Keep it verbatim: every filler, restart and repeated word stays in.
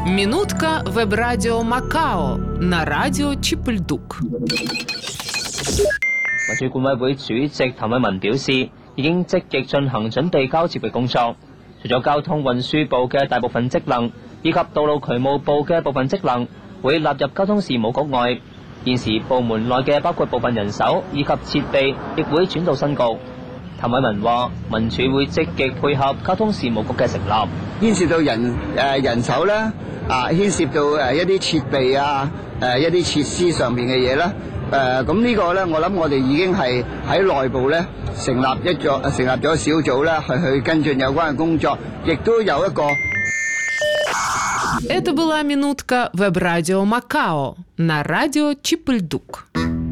Минутка веб-радіо Макао на радіо Чіпельдук。 民主管委會主席譚偉文表示，已經積極進行準備交接嘅工作。除咗交通運輸部嘅大部分職能，以及道路渠務部嘅部分職能會納入交通事務局外，現時部門內嘅包括部分人手以及設備，亦會轉到新局。譚偉文話：民署會積極配合交通事務局嘅成立， 牽涉到人誒人手啦，啊牽涉到誒一啲設備啊，誒一啲設施上面嘅嘢啦。誒咁呢個咧，我諗我哋已經係喺內部咧成立一個成立咗小組啦，去去跟進有關嘅工作，亦都有一個。 Это была минутка веб-радио Макао на радио Чіпельдук.